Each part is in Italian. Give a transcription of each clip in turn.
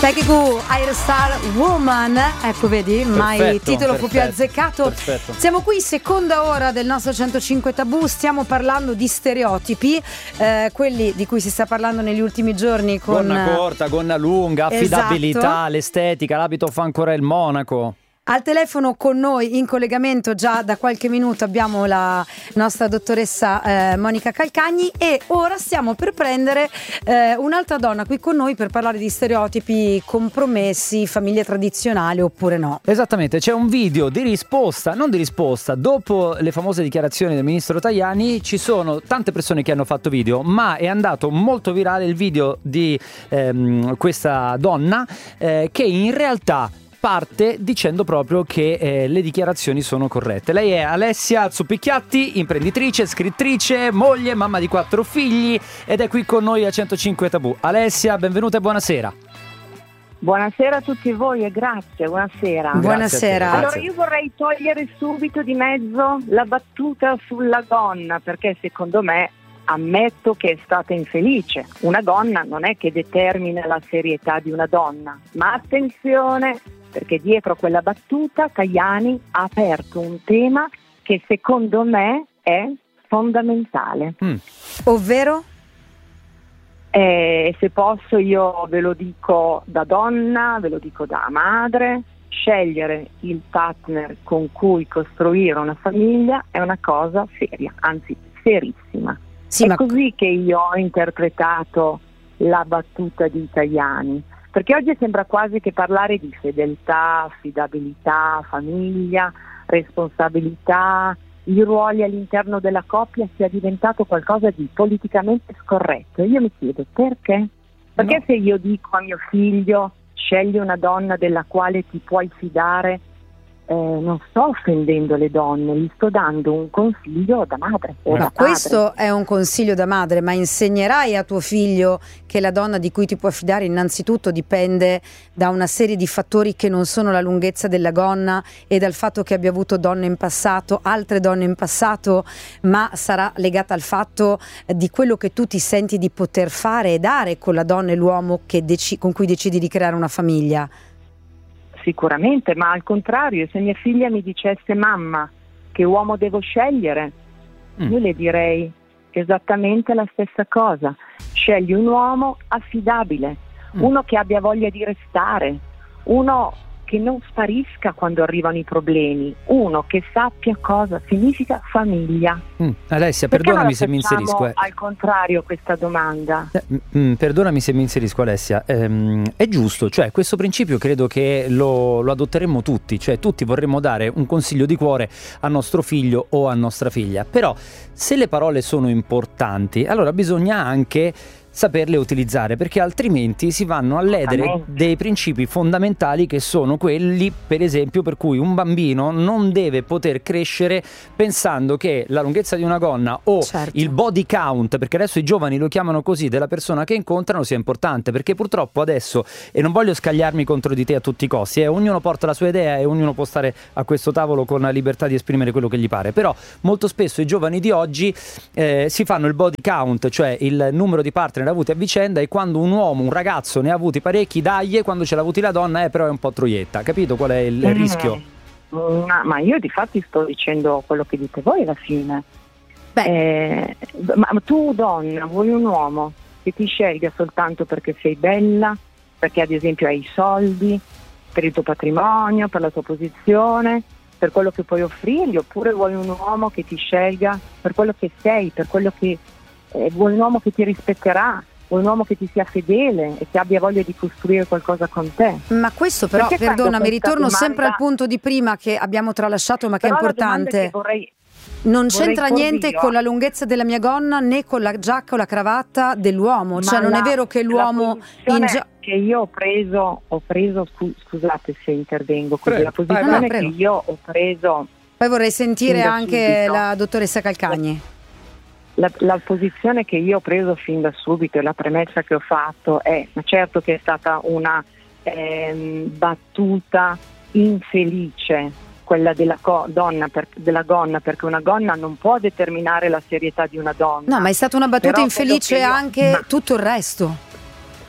Peggy Gou, Aerostar Woman, ecco vedi, mai il titolo fu più azzeccato. Perfetto. Siamo qui, seconda ora del nostro 105 Tabù, stiamo parlando di stereotipi, quelli di cui si sta parlando negli ultimi giorni con gonna corta, gonna lunga, affidabilità, esatto. L'estetica, l'abito fa ancora il monaco. Al telefono con noi in collegamento già da qualche minuto abbiamo la nostra dottoressa Monica Calcagni, e ora stiamo per prendere un'altra donna qui con noi per parlare di stereotipi compromessi, famiglie tradizionali oppure no. Esattamente, c'è un video di risposta, non di risposta, dopo le famose dichiarazioni del ministro Tajani ci sono tante persone che hanno fatto video, ma è andato molto virale il video di questa donna che in realtà parte dicendo proprio che le dichiarazioni sono corrette. Lei è Alessia Zuppicchiatti, imprenditrice, scrittrice, moglie, mamma di 4 figli ed è qui con noi a 105 Tabù. Alessia, benvenuta e buonasera. Buonasera a tutti voi e grazie, buonasera. Buonasera. Allora io vorrei togliere subito di mezzo la battuta sulla donna, perché secondo me, ammetto che è stata infelice. Una donna non è che determina la serietà di una donna, ma attenzione, perché dietro quella battuta Tajani ha aperto un tema che secondo me è fondamentale. Ovvero? Se posso io ve lo dico da donna, ve lo dico da madre, scegliere il partner con cui costruire una famiglia è una cosa seria, anzi serissima. Sì, è così che io ho interpretato la battuta di Tajani, perché oggi sembra quasi che parlare di fedeltà, affidabilità, famiglia, responsabilità, i ruoli all'interno della coppia sia diventato qualcosa di politicamente scorretto. Io mi chiedo perché? Perché No. Se io dico a mio figlio scegli una donna della quale ti puoi fidare, non sto offendendo le donne, gli sto dando un consiglio da madre o da padre. Questo è un consiglio da madre, ma insegnerai a tuo figlio che la donna di cui ti puoi fidare innanzitutto dipende da una serie di fattori che non sono la lunghezza della gonna e dal fatto che abbia avuto donne in passato, altre donne in passato, ma sarà legata al fatto di quello che tu ti senti di poter fare e dare con la donna e l'uomo che con cui decidi di creare una famiglia. Sicuramente, ma al contrario, se mia figlia mi dicesse mamma che uomo devo scegliere, io le direi esattamente la stessa cosa. Scegli un uomo affidabile, uno che abbia voglia di restare, uno che non sparisca quando arrivano i problemi, uno che sappia cosa significa famiglia. Alessia, Perché perdonami non se mi inserisco. al contrario questa domanda. Perdonami se mi inserisco, Alessia. È giusto, cioè questo principio credo che lo adotteremmo tutti, cioè tutti vorremmo dare un consiglio di cuore a nostro figlio o a nostra figlia, però se le parole sono importanti, allora bisogna anche saperle utilizzare, perché altrimenti si vanno a ledere dei principi fondamentali che sono quelli, per esempio, per cui un bambino non deve poter crescere pensando che la lunghezza di una gonna o il body count, perché adesso i giovani lo chiamano così, della persona che incontrano sia importante, perché purtroppo adesso, e non voglio scagliarmi contro di te a tutti i costi, ognuno porta la sua idea e ognuno può stare a questo tavolo con la libertà di esprimere quello che gli pare, però molto spesso i giovani di oggi si fanno il body count, cioè il numero di partner avuti a vicenda, e quando un uomo, un ragazzo ne ha avuti parecchi, dagli, quando ce l'ha avuti la donna però è un po' troietta, capito qual è il rischio? Ma io di fatti sto dicendo quello che dite voi alla fine. Ma tu donna vuoi un uomo che ti scelga soltanto perché sei bella, perché ad esempio hai i soldi, per il tuo patrimonio, per la tua posizione, per quello che puoi offrirgli, oppure vuoi un uomo che ti scelga per quello che sei, per quello che vuoi un uomo che ti rispetterà, vuoi un uomo che ti sia fedele e che abbia voglia di costruire qualcosa con te. Ma questo però, Perché perdonami, ritorno domanda, sempre al punto di prima che abbiamo tralasciato ma che è però importante. Non c'entra niente con la lunghezza della mia gonna né con la giacca o la cravatta dell'uomo, cioè non è vero che l'uomo che io ho preso, scusate se intervengo così, la posizione che io ho preso. Poi vorrei sentire anche subito la dottoressa Calcagni. La posizione che io ho preso fin da subito e la premessa che ho fatto è, ma certo che è stata una battuta infelice quella della gonna, perché una gonna non può determinare la serietà di una donna. No, ma è stata una battuta infelice anche tutto il resto.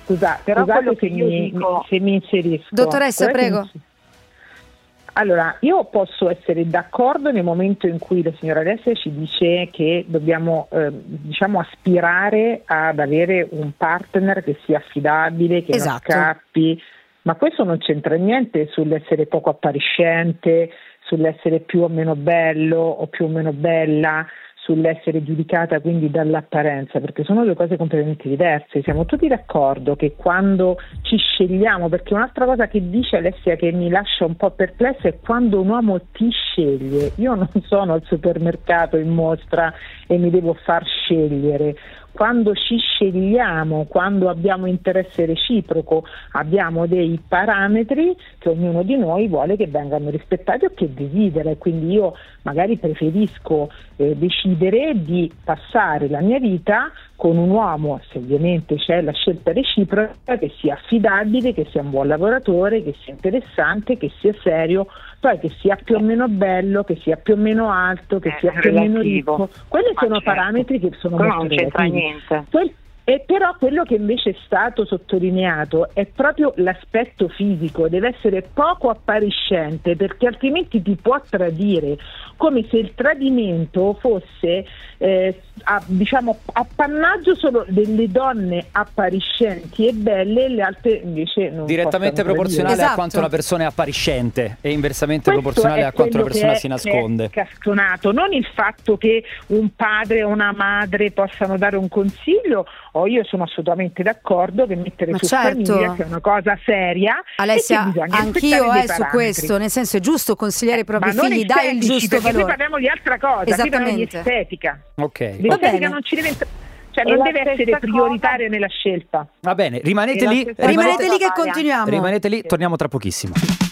però quello che io dico, se mi inserisco. Dottoressa, prego. Allora, io posso essere d'accordo nel momento in cui la signora Alessia ci dice che dobbiamo aspirare ad avere un partner che sia affidabile, che non scappi, ma questo non c'entra niente sull'essere poco appariscente, sull'essere più o meno bello o più o meno bella, sull'essere giudicata quindi dall'apparenza, perché sono due cose completamente diverse. Siamo tutti d'accordo che quando ci scegliamo, perché un'altra cosa che dice Alessia che mi lascia un po' perplessa è quando un uomo ti sceglie. Io non sono al supermercato in mostra e mi devo far scegliere. Quando ci scegliamo, quando abbiamo interesse reciproco, abbiamo dei parametri che ognuno di noi vuole che vengano rispettati o che desidera, e quindi io magari preferisco decidere di passare la mia vita con un uomo, se ovviamente c'è la scelta reciproca, che sia affidabile, che sia un buon lavoratore, che sia interessante, che sia serio, poi che sia più o meno bello, che sia più o meno alto, che sia più o meno ricco. Quelli sono parametri che sono molto relativi. E però quello che invece è stato sottolineato è proprio l'aspetto fisico, deve essere poco appariscente, perché altrimenti ti può tradire, come se il tradimento fosse appannaggio solo delle donne appariscenti e belle, e le altre invece non direttamente proporzionale a quanto una persona è appariscente e inversamente proporzionale a quanto una persona si nasconde. È castonato, non il fatto che un padre o una madre possano dare un consiglio. Io sono assolutamente d'accordo che mettere su famiglia sia una cosa seria. Alessia, anch'io su questo, nel senso è giusto consigliare i propri figli, dai il giusto valore. Qui parliamo di altra cosa, qui parliamo di estetica. Ok. L'estetica non ci deve, non deve essere prioritaria nella scelta. Va bene, rimanete lì che continuiamo. Rimanete lì, torniamo tra pochissimo.